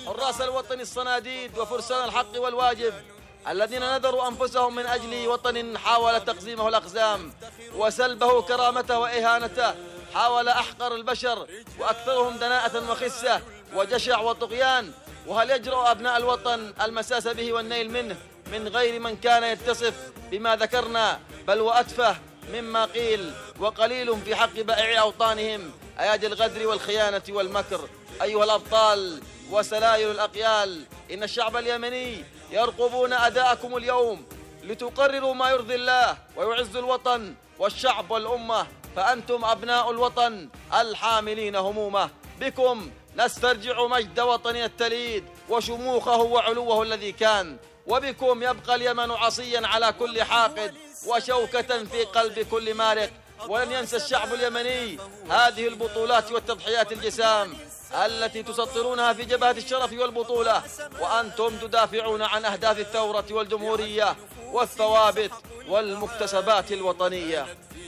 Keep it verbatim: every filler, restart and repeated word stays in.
حراس الوطن الصناديد وفرسان الحق والواجب الذين نذروا أنفسهم من أجل وطن حاول تقزيمه الأقزام وسلبه كرامته وإهانته، حاول أحقر البشر وأكثرهم دناءة وخسة وجشع وطغيان. وهل يجرؤ أبناء الوطن المساس به والنيل منه من غير من كان يتصف بما ذكرنا، بل وأتفه مما قيل، وقليل في حق بائعي أوطانهم أيادي الغدر والخيانة والمكر. أيها الأبطال وسلايل الأقيال، إن الشعب اليمني يرقبون أداءكم اليوم لتقرروا ما يرضي الله ويعز الوطن والشعب والأمة، فأنتم أبناء الوطن الحاملين همومه. بكم نسترجع مجد وطننا التليد وشموخه وعلوه الذي كان، وبكم يبقى اليمن عصيا على كل حاقد وشوكة في قلب كل مارق. ولن ينسى الشعب اليمني هذه البطولات والتضحيات الجسام التي تسطرونها في جبهة الشرف والبطولة، وأنتم تدافعون عن أهداف الثورة والجمهورية والثوابت والمكتسبات الوطنية.